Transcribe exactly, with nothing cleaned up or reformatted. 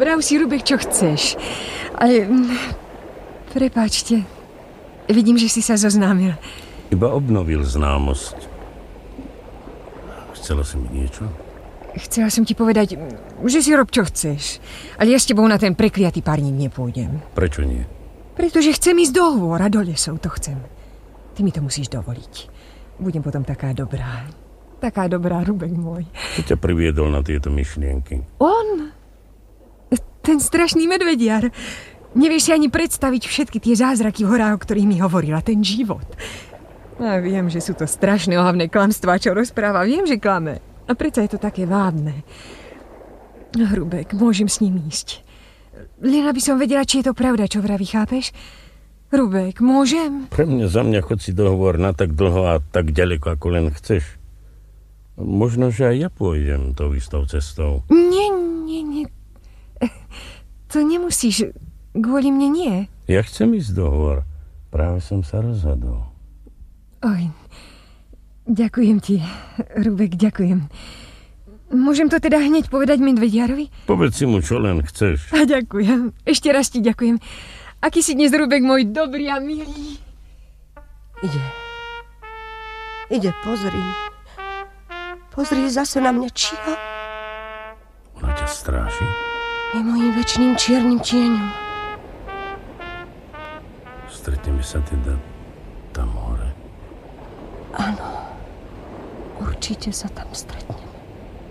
vrav si, Rubek, čo chceš. Ale... Prepáčte. Vidím, že si sa zoznámil. Iba obnovil známosť. Chcela si mi niečo? Chcela som ti povedať, že si rob, čo chceš. Ale ja s tebou na ten prekliatý párnik nepôjdem. Prečo nie? Pretože chcem ísť do hôr a do lesov, to chcem. Ty mi to musíš dovoliť. Budem potom taká dobrá. Taká dobrá, Rubek môj. Kto ťa priviedol na tieto myšlienky? On? Ten strašný medvediar. Nevieš si ani predstaviť všetky tie zázraky v horách, o ktorých mi hovorila, ten život. A viem, že sú to strašné ohavné klamstvá, čo rozpráva. Viem, že klame. A predsa je to také vábne. Rubek, môžem s ním ísť. Len aby som vedela, či je to pravda, čo vraví, chápeš? Rubek, môžem? Pre mňa, za mňa chod si dohovor na tak dlho a tak ďaleko, ako len chceš. Možno, že aj ja pôjdem tou istou cestou. Nie, nie, nie. To nemusíš... Kvôli mne nie. Ja chcem ísť dohovor. Práve som sa rozhodol. Oj, ďakujem ti, Rubek, ďakujem. Môžem to teda hneď povedať medvediarovi? Povedz si mu, čo len chceš. A ďakujem. Ešte raz ti ďakujem. Aký si dnes, Rubek, môj dobrý a milý. Ide. Ide, pozri. Pozri, zase na mňa číha. Ona ťa stráži? Je mojím večným čiernym tieňom. Stretneme sa teda tam hore. Áno, určite sa tam stretneme.